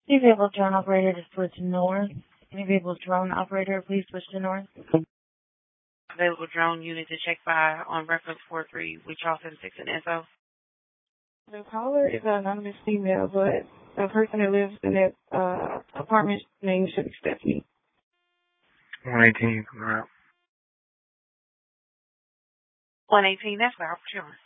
Any available drone operator to switch north. Any available drone operator, please switch to north. Available drone unit to check by on reference 43 with Charleston 6 and SO. The caller is an anonymous female, but the person who lives in that apartment name should be Stephanie. 118, come around. 118, that's where I'm chilling.